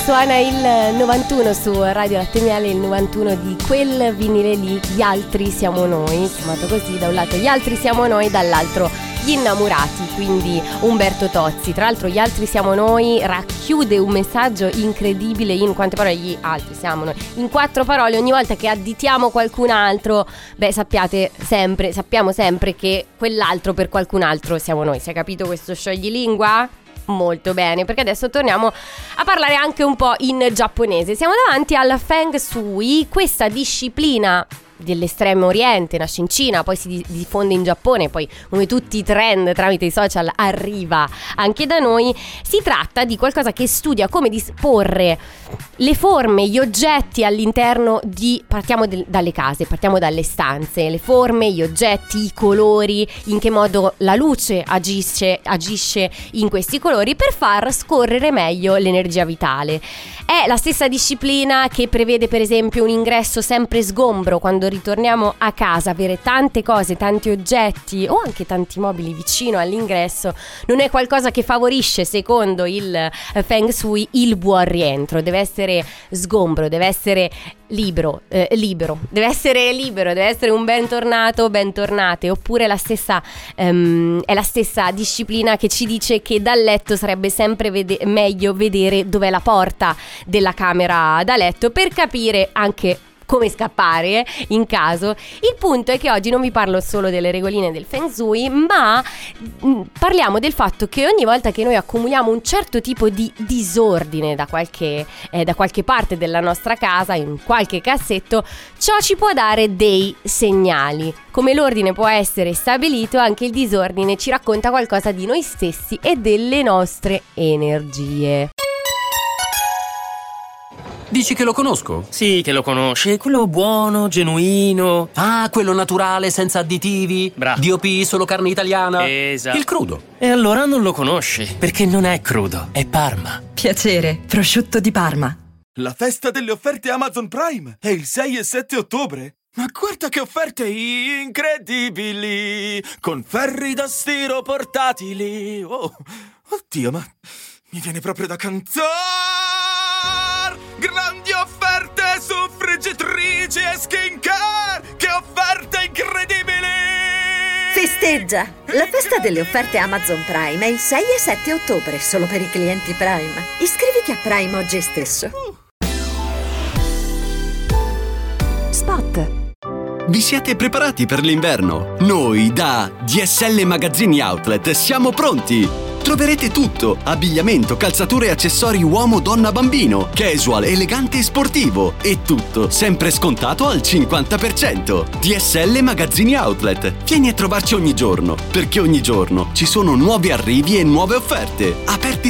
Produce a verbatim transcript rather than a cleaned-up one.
Suona il novantuno su Radio Latte Miele, il novantuno di quel vinile lì, Gli altri siamo noi, chiamato così, da un lato Gli altri siamo noi, dall'altro Gli innamorati, quindi Umberto Tozzi. Tra l'altro Gli altri siamo noi racchiude un messaggio incredibile in quante parole? Gli altri siamo noi, in quattro parole. Ogni volta che additiamo qualcun altro, beh, sappiate sempre, sappiamo sempre che quell'altro per qualcun altro siamo noi. Si è capito questo scioglilingua? Molto bene, perché adesso torniamo a parlare anche un po' in giapponese. Siamo davanti al Feng Shui, questa disciplina dell'estremo oriente, nasce in Cina, poi si diffonde in Giappone, poi come tutti i trend tramite i social arriva anche da noi. Si tratta di qualcosa che studia come disporre le forme, gli oggetti all'interno di, partiamo del, dalle case, partiamo dalle stanze, le forme, gli oggetti, i colori, in che modo la luce agisce, agisce in questi colori per far scorrere meglio l'energia vitale. È la stessa disciplina che prevede per esempio un ingresso sempre sgombro quando ritorniamo a casa. Avere tante cose, tanti oggetti o anche tanti mobili vicino all'ingresso non è qualcosa che favorisce, secondo il Feng Shui, il buon rientro. Deve essere sgombro, deve essere libero, eh, libero, deve essere libero, deve essere un bentornato, bentornate. Oppure la stessa ehm, è la stessa disciplina che ci dice che dal letto sarebbe sempre vede- meglio vedere dov'è la porta della camera da letto per capire anche come scappare in caso. Il punto è che oggi non vi parlo solo delle regoline del Feng Shui, ma parliamo del fatto che ogni volta che noi accumuliamo un certo tipo di disordine da qualche, eh, da qualche parte della nostra casa, in qualche cassetto, ciò ci può dare dei segnali. Come l'ordine può essere stabilito, anche il disordine ci racconta qualcosa di noi stessi e delle nostre energie. Dici che lo conosco? Sì, che lo conosce, quello buono, genuino. Ah, quello naturale, senza additivi. Bravo. D O P, solo carne italiana. Esatto. Il crudo. E allora non lo conosce, perché non è crudo, è Parma. Piacere, prosciutto di Parma. La festa delle offerte Amazon Prime è il sei e sette ottobre. Ma guarda che offerte incredibili! Con ferri da stiro portatili. Oh, oddio, ma mi viene proprio da cantare! Grandi offerte su friggitrici e skincare! Che offerte incredibili! Festeggia! La festa delle offerte Amazon Prime è il sei e sette ottobre, solo per i clienti Prime. Iscriviti a Prime oggi stesso. Spot. Vi siete preparati per l'inverno? Noi da D S L Magazzini Outlet siamo pronti! Troverete tutto: abbigliamento, calzature e accessori uomo, donna, bambino, casual, elegante e sportivo. E tutto sempre scontato al cinquanta per cento. D S L Magazzini Outlet. Vieni a trovarci ogni giorno, perché ogni giorno ci sono nuovi arrivi e nuove offerte. Aperti